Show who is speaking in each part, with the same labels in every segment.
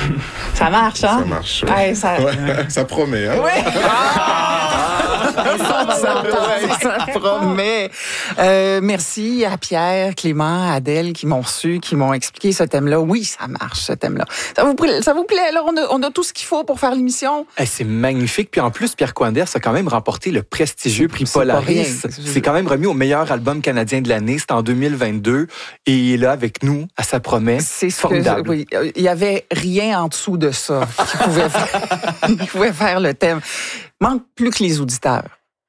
Speaker 1: Ça marche, hein?
Speaker 2: Ça marche. Ouais.
Speaker 1: Ouais,
Speaker 2: Ça promet, hein?
Speaker 1: Oui! Ça promet. Merci à Pierre, Clément, Adèle qui m'ont reçu, qui m'ont expliqué ce thème-là. Oui, ça marche, ce thème-là. Ça vous plaît? Alors, on a tout ce qu'il faut pour faire l'émission.
Speaker 3: C'est magnifique. Puis en plus, Pierre Coenders a quand même remporté le prestigieux prix Polaris. C'est quand même remis au meilleur album canadien de l'année. C'est en 2022. Et il est là avec nous, ça promet. C'est formidable.
Speaker 1: Oui, il n'y avait rien en dessous de ça qui pouvait faire le thème. Manque plus que les auditeurs.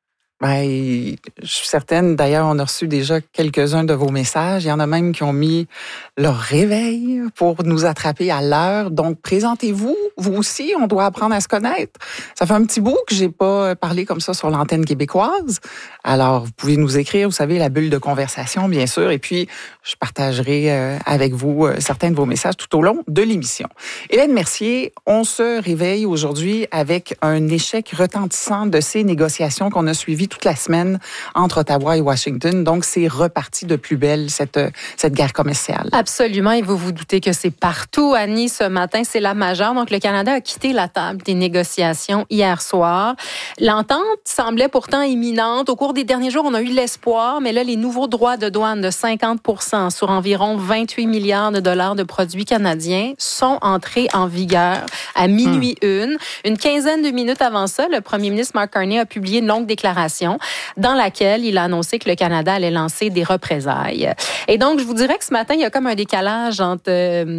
Speaker 1: Je suis certaine, d'ailleurs, on a reçu déjà quelques-uns de vos messages. Il y en a même qui ont mis leur réveil pour nous attraper à l'heure. Donc, présentez-vous. Vous aussi, on doit apprendre à se connaître. Ça fait un petit bout que j'ai pas parlé comme ça sur l'antenne québécoise. Alors, vous pouvez nous écrire, vous savez, la bulle de conversation, bien sûr. Et puis, je partagerai avec vous certains de vos messages tout au long de l'émission. Hélène Mercier, on se réveille aujourd'hui avec un échec retentissant de ces négociations qu'on a suivies toute la semaine entre Ottawa et Washington. Donc, c'est reparti de plus belle, cette guerre commerciale.
Speaker 4: Absolument. Et vous vous doutez que c'est partout, Annie, ce matin. C'est la majeure. Donc, le Canada a quitté la table des négociations hier soir. L'entente semblait pourtant imminente. Au cours des derniers jours, on a eu l'espoir, mais là, les nouveaux droits de douane de 50% sur environ 28 milliards de dollars de produits canadiens sont entrés en vigueur à minuit une quinzaine de minutes avant ça, le premier ministre Mark Carney a publié une longue déclaration dans laquelle il a annoncé que le Canada allait lancer des représailles. Et donc, je vous dirais que ce matin, il y a comme un décalage entre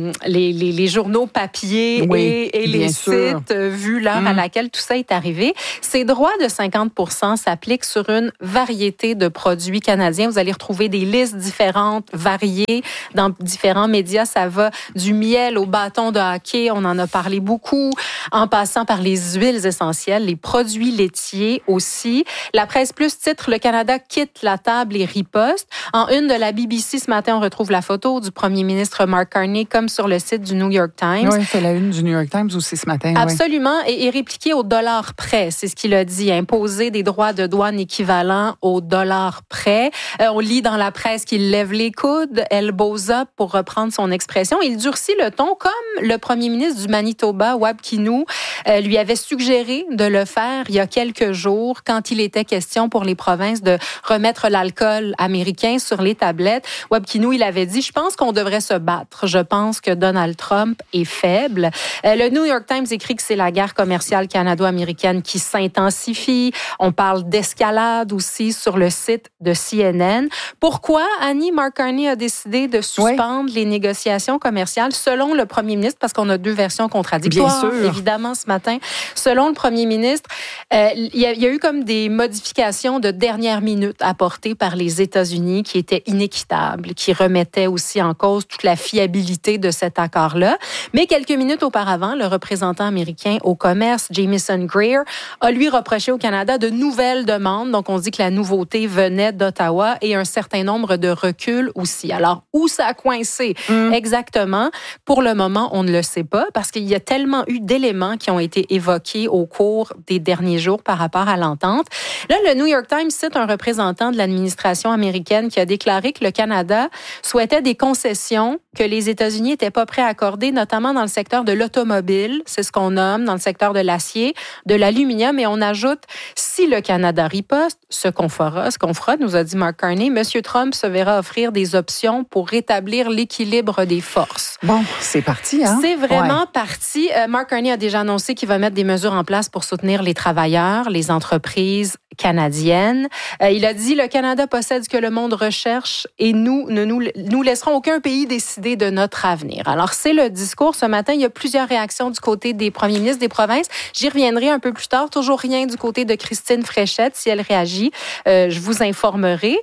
Speaker 4: les journaux papier et les sites, vu l'heure à laquelle tout ça est arrivé. Ces droits de 50% s'appliquent sur une variété de produits canadiens. Vous allez retrouver des listes différentes, variées, dans différents médias. Ça va du miel au bâton de hockey, on en a parlé beaucoup, en passant par les huiles essentielles, les produits laitiers aussi. La Presse Plus titre « Le Canada quitte la table et riposte ». En une de la BBC ce matin, on retrouve la photo du premier ministre Mark Carney comme sur le site du New York Times.
Speaker 1: Oui, c'est la une du New York Times aussi ce matin.
Speaker 4: Absolument, et répliqué au dollar près, c'est ce qu'il a dit, imposer des droits de douane équivalents au dollar près. On lit dans la presse qu'il lève les coudes, elbows up pour reprendre son expression. Il durcit le ton comme le premier ministre du Manitoba, Wab Kinew, lui avait suggéré de le faire il y a quelques jours quand il était question pour les provinces de remettre l'alcool américain sur les tablettes. Wab Kinew, il avait dit, je pense qu'on devrait se battre. Je pense que Donald Trump est faible. Le New York Times écrit que c'est la guerre commerciale canado-américaine qui s'intensifie. On parle d'escalade aussi sur le site de CNN. Pourquoi, Annie, Mark Carney a décidé de suspendre les négociations commerciales selon le premier ministre, parce qu'on a deux versions contradictoires, bien sûr, évidemment, ce matin. Selon le premier ministre, il y a eu comme des modifications de dernière minute apportées par les États-Unis qui étaient inéquitables, qui remettaient aussi en cause toute la fiabilité de cet accord-là. Mais quelques minutes auparavant, le représentant américain au commerce, Jamieson Greer, a lui reproché au Canada de nouvelles demandes. Donc, on dit que la nouveauté venait d'Ottawa et un certain nombre de reculs aussi. Alors, où ça a coincé exactement? Pour le moment, on ne le sait pas parce qu'il y a tellement eu d'éléments qui ont été évoqués au cours des derniers jours par rapport à l'entente. Là, le New York Times cite un représentant de l'administration américaine qui a déclaré que le Canada souhaitait des concessions que les États-Unis n'étaient pas prêts à accorder, notamment dans le secteur de l'automobile, c'est ce qu'on nomme, dans le secteur de l'acier, de l'aluminium, et on ajoute, si le Canada riposte, ce qu'on fera, nous a dit Mark Carney, M. Trump se verra offrir des options pour rétablir l'équilibre des forces.
Speaker 1: Bon, c'est parti, hein?
Speaker 4: C'est vraiment parti. Mark Carney a déjà annoncé qu'il va mettre des mesures en place pour soutenir les travailleurs, les entreprises canadiennes. Il a dit, le Canada possède ce que le monde recherche et nous ne nous laisserons aucun pays décider de notre avenir. Alors, c'est le discours. Ce matin, il y a plusieurs réactions du côté des premiers ministres des provinces. J'y reviendrai un peu plus tard. Toujours rien du côté de Christine Fréchette. Si elle réagit, je vous informerai.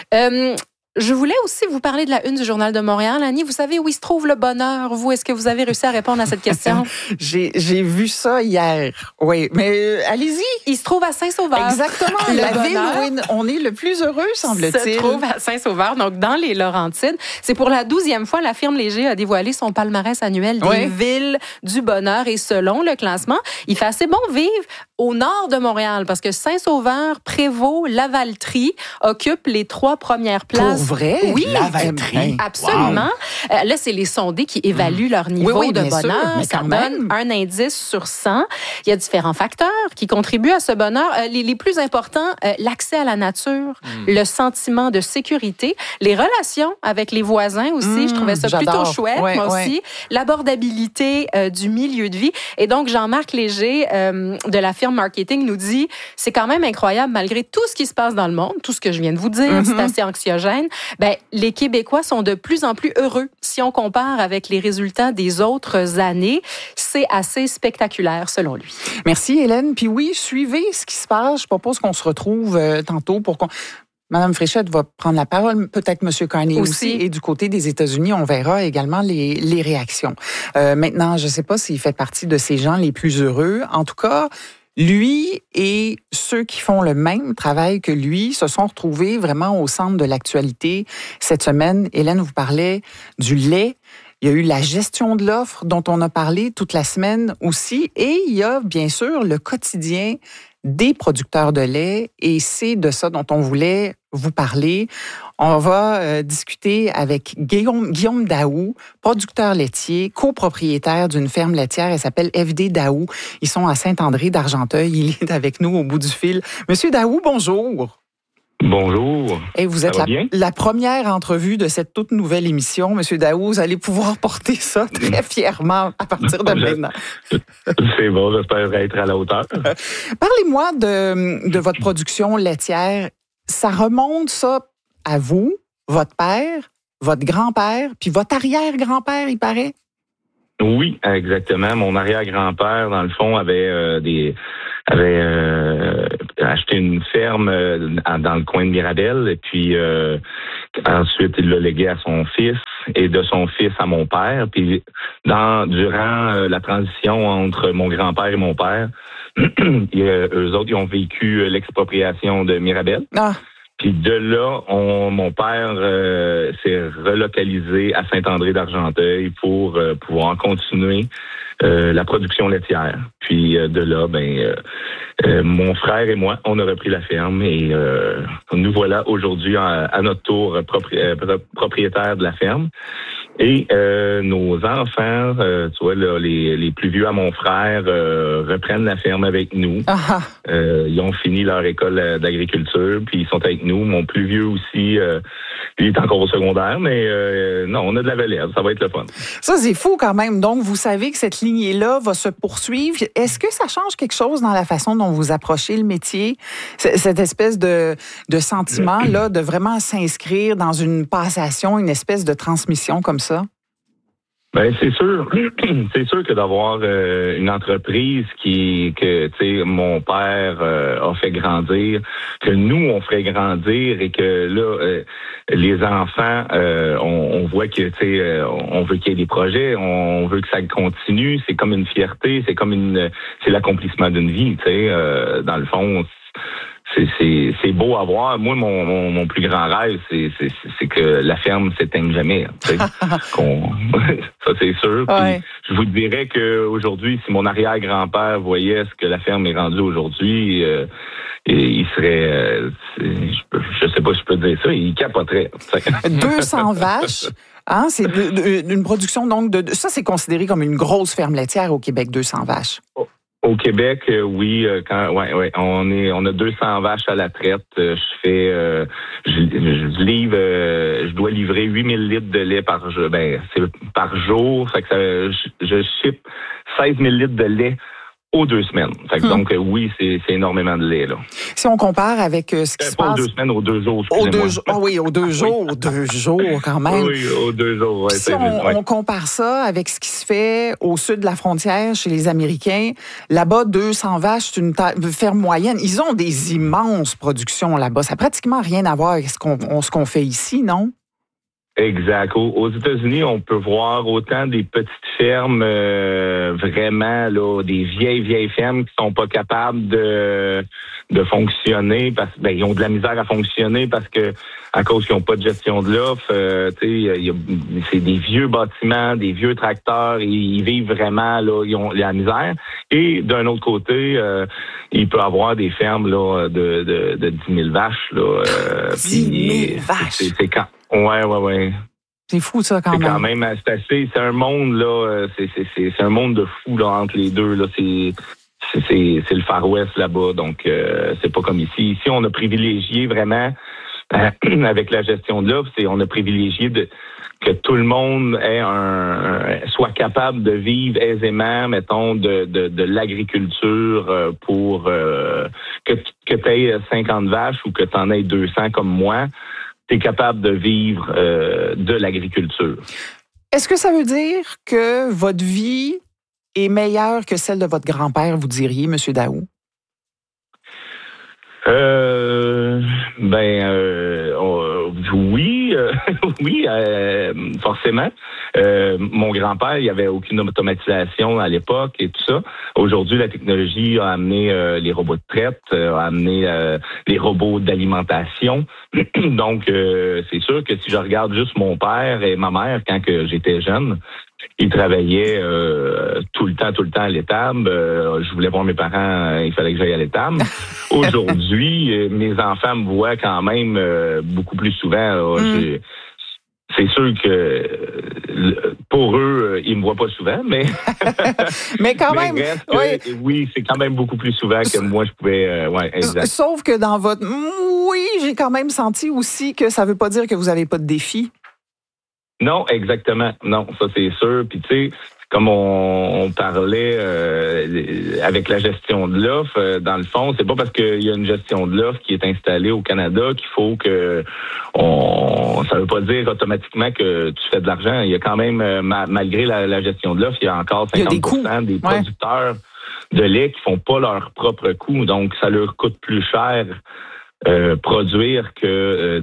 Speaker 4: Je voulais aussi vous parler de la une du Journal de Montréal. Annie, vous savez où il se trouve le bonheur? Vous, est-ce que vous avez réussi à répondre à cette question?
Speaker 1: J'ai vu ça hier. Oui, mais allez-y.
Speaker 4: Il se trouve à Saint-Sauveur.
Speaker 1: Exactement. La ville où on est le plus heureux, semble-t-il.
Speaker 4: Se trouve à Saint-Sauveur, donc dans les Laurentides. C'est pour la 12e fois, la firme Léger a dévoilé son palmarès annuel des villes du bonheur. Et selon le classement, il fait assez bon vivre au nord de Montréal parce que Saint-Sauveur, Prévost, Lavaltrie occupent les 3 premières places
Speaker 1: vrai?
Speaker 4: Oui,
Speaker 3: lavalterie.
Speaker 4: Absolument.
Speaker 3: Wow.
Speaker 4: Là, c'est les sondés qui évaluent leur niveau de bonheur. Ça donne un indice sur 100. Il y a différents facteurs qui contribuent à ce bonheur. Les plus importants, l'accès à la nature, le sentiment de sécurité, les relations avec les voisins aussi. Je trouvais ça plutôt chouette, moi aussi. L'abordabilité du milieu de vie. Et donc, Jean-Marc Léger de la firme Marketing nous dit, c'est quand même incroyable, malgré tout ce qui se passe dans le monde, tout ce que je viens de vous dire, c'est assez anxiogène, les Québécois sont de plus en plus heureux. Si on compare avec les résultats des autres années, c'est assez spectaculaire, selon lui.
Speaker 1: Merci, Hélène. Puis oui, suivez ce qui se passe. Je propose qu'on se retrouve tantôt pour qu'on... Madame Fréchette va prendre la parole, peut-être Monsieur Carney aussi. Et du côté des États-Unis, on verra également les réactions. Maintenant, je ne sais pas s'il fait partie de ces gens les plus heureux. En tout cas, lui et ceux qui font le même travail que lui se sont retrouvés vraiment au centre de l'actualité cette semaine. Hélène vous parlait du lait. Il y a eu la gestion de l'offre dont on a parlé toute la semaine aussi. Et il y a bien sûr le quotidien des producteurs de lait. Et c'est de ça dont on voulait vous parler. On va discuter avec Guillaume Daou, producteur laitier, copropriétaire d'une ferme laitière. Elle s'appelle FD Daou. Ils sont à Saint-André d'Argenteuil. Il est avec nous au bout du fil. Monsieur Daou, bonjour.
Speaker 2: Bonjour.
Speaker 1: Et vous êtes la première entrevue de cette toute nouvelle émission. Monsieur Daou, vous allez pouvoir porter ça très fièrement à partir de maintenant.
Speaker 2: C'est bon, j'espère être à la hauteur.
Speaker 1: Parlez-moi de votre production laitière. Ça remonte, ça, à vous, votre père, votre grand-père, puis votre arrière-grand-père, il paraît?
Speaker 2: Oui, exactement. Mon arrière-grand-père, dans le fond, avait acheté une ferme dans le coin de Mirabel, et puis ensuite il l'a légué à son fils et de son fils à mon père. Puis durant la transition entre mon grand-père et mon père, eux autres ils ont vécu l'expropriation de Mirabel. Ah. Puis de là, mon père s'est relocalisé à Saint-André d'Argenteuil pour pouvoir continuer la production laitière. Puis de là, mon frère et moi, on a repris la ferme et nous voilà aujourd'hui à notre tour propriétaires de la ferme. Et nos enfants, tu vois, là, les plus vieux à mon frère, reprennent la ferme avec nous. Ils ont fini leur école d'agriculture, puis ils sont avec nous. Mon plus vieux aussi, il est encore au secondaire, mais non, on a de la relève. Ça va être le fun.
Speaker 1: Ça, c'est fou quand même. Donc, vous savez que cette lignée-là va se poursuivre. Est-ce que ça change quelque chose dans la façon dont vous approchez le métier? Cette espèce de sentiment-là, de vraiment s'inscrire dans une passation, une espèce de transmission comme ça?
Speaker 2: Ben c'est sûr que d'avoir une entreprise que tu sais mon père a fait grandir, que nous on ferait grandir et que là les enfants on voit que tu sais on veut qu'il y ait des projets, on veut que ça continue, c'est comme une fierté, c'est l'accomplissement d'une vie, tu sais dans le fond. C'est beau à voir. Moi, mon plus grand rêve, c'est que la ferme s'éteigne jamais. Ça, c'est sûr. Puis, je vous dirais qu'aujourd'hui, si mon arrière-grand-père voyait ce que la ferme est rendue aujourd'hui, il serait... je sais pas si je peux dire ça, il capoterait.
Speaker 1: 200 vaches. Hein, c'est une production, donc, ça, c'est considéré comme une grosse ferme laitière au Québec, 200 vaches.
Speaker 2: Au Québec, oui, on a 200 vaches à la traite. Je dois livrer 8000 litres de lait par jour. C'est par jour. Fait que je ship 16 000 litres de lait aux 2 semaines. Fait que donc, oui, c'est énormément de lait, là.
Speaker 1: Si on compare avec ce qui se passe...
Speaker 2: Pas aux 2 semaines, aux 2 jours,
Speaker 1: aux 2 jours. Aux 2 jours, quand même.
Speaker 2: Oui, aux 2 jours, oui.
Speaker 1: Si on compare ça avec ce qui se fait au sud de la frontière, chez les Américains, là-bas, 200 vaches, c'est une ferme moyenne. Ils ont des immenses productions là-bas. Ça n'a pratiquement rien à voir avec ce qu'on fait ici, non?
Speaker 2: Exact. Aux États-Unis, on peut voir autant des petites fermes, vraiment là, des vieilles fermes qui sont pas capables de fonctionner parce que ils ont de la misère à fonctionner parce que à cause qu'ils n'ont pas de gestion de l'offre. C'est des vieux bâtiments, des vieux tracteurs, ils vivent vraiment là, ils ont la misère. Et d'un autre côté, il peut avoir des fermes là de 10 000 vaches. Là,
Speaker 1: 10 000 vaches?
Speaker 2: Ouais.
Speaker 1: C'est fou, ça, quand même.
Speaker 2: C'est un monde, là, c'est un monde de fous, là, entre les deux, là. C'est le Far West là-bas, donc c'est pas comme ici. Ici, on a privilégié vraiment, avec la gestion de l'offre, on a privilégié que tout le monde soit capable de vivre aisément, mettons, de l'agriculture pour que tu aies 50 vaches ou que tu en aies 200 comme moi, tu es capable de vivre de l'agriculture.
Speaker 1: Est-ce que ça veut dire que votre vie est meilleure que celle de votre grand-père, vous diriez, M. Daou?
Speaker 2: Oui, oui, forcément. Mon grand-père, il n'y avait aucune automatisation à l'époque et tout ça. Aujourd'hui, la technologie a amené les robots de traite, a amené les robots d'alimentation. Donc, c'est sûr que si je regarde juste mon père et ma mère quand que j'étais jeune, ils travaillaient tout le temps à l'étable. Je voulais voir mes parents, il fallait que j'aille à l'étable. Aujourd'hui, mes enfants me voient quand même beaucoup plus souvent. C'est sûr que pour eux, ils me voient pas souvent, mais
Speaker 1: mais quand même,
Speaker 2: oui, c'est quand même beaucoup plus souvent que moi je pouvais. Exact.
Speaker 1: Sauf que dans votre j'ai quand même senti aussi que ça veut pas dire que vous avez pas de défis.
Speaker 2: Non, exactement. Non, ça c'est sûr. Puis tu sais, comme on parlait avec la gestion de l'offre, dans le fond, c'est pas parce qu'il y a une gestion de l'offre qui est installée au Canada qu'il faut que ça veut pas dire automatiquement que tu fais de l'argent. Il y a quand même, malgré la gestion de l'offre, il y a encore 50% des producteurs de lait qui font pas leur propre coût. Donc, ça leur coûte plus cher produire que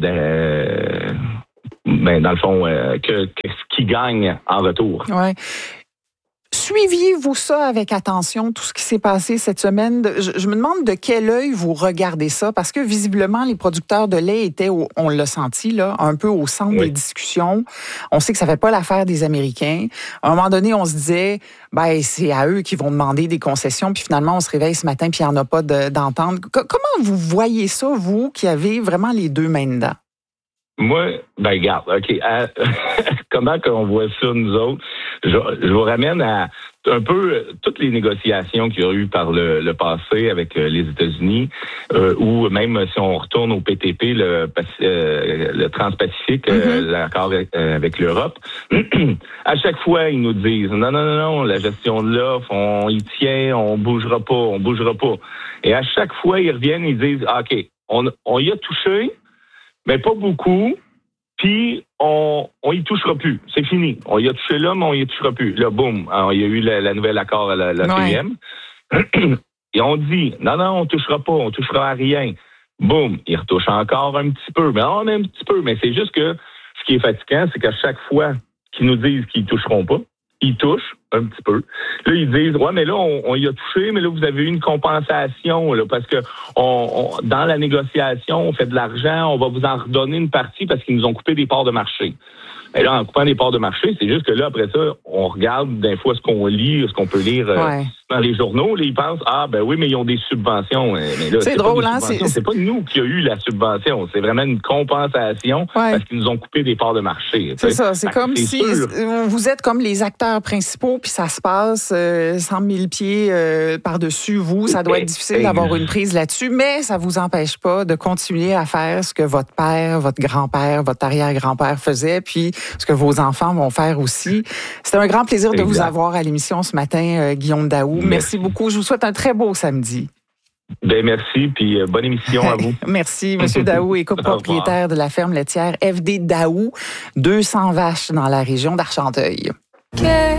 Speaker 2: dans le fond, que ce qu'ils gagnent en retour.
Speaker 1: Ouais. Suiviez-vous ça avec attention, tout ce qui s'est passé cette semaine? Je me demande de quel œil vous regardez ça, parce que visiblement, les producteurs de lait étaient, on l'a senti, là, un peu au centre des discussions. On sait que ça ne fait pas l'affaire des Américains. À un moment donné, on se disait, c'est à eux qui vont demander des concessions, puis finalement, on se réveille ce matin, puis il n'y en a pas d'entente. Comment vous voyez ça, vous, qui avez vraiment les deux mains dedans?
Speaker 2: Moi, regarde, OK. Comment qu'on voit ça, nous autres? Je vous ramène à un peu toutes les négociations qu'il y a eu par le passé avec les États-Unis, ou même si on retourne au PTP, le Trans-Pacifique, l'accord avec l'Europe. À chaque fois, ils nous disent non, la gestion de l'offre, on y tient, on bougera pas. Et à chaque fois, ils reviennent, ils disent OK, on y a touché, mais pas beaucoup. Puis, on y touchera plus. C'est fini. On y a touché là, mais on y touchera plus. Là, boum, il y a eu la nouvelle accord à la CM. Et on dit, non, on touchera pas, on touchera à rien. Boum, ils retouchent encore un petit peu. Mais on a un petit peu. Mais c'est juste que ce qui est fatigant, c'est qu'à chaque fois qu'ils nous disent qu'ils toucheront pas, ils touchent un petit peu. Là, ils disent, mais là, on y a touché, mais là, vous avez eu une compensation, là, parce que dans la négociation, on fait de l'argent, on va vous en redonner une partie parce qu'ils nous ont coupé des parts de marché. Et là, en coupant des parts de marché, c'est juste que là, après ça, on regarde des fois ce qu'on lit, ce qu'on peut lire dans les journaux. Là, ils pensent, mais ils ont des subventions. Mais là,
Speaker 1: c'est drôle, hein?
Speaker 2: C'est pas nous qui a eu la subvention. C'est vraiment une compensation parce qu'ils nous ont coupé des parts de marché.
Speaker 1: C'est ça. C'est comme si vous êtes comme les acteurs principaux, puis ça se passe 100 000 pieds par-dessus vous. Ça doit être difficile d'avoir une prise là-dessus, mais ça vous empêche pas de continuer à faire ce que votre père, votre grand-père, votre arrière-grand-père faisait, puis ce que vos enfants vont faire aussi. C'était un grand plaisir de vous avoir à l'émission ce matin, Guillaume Daou. Merci beaucoup. Je vous souhaite un très beau samedi.
Speaker 2: Merci, puis bonne émission à vous.
Speaker 1: Merci, M. Daou est copropriétaire de la ferme laitière FD Daou, 200 vaches dans la région d'Argenteuil.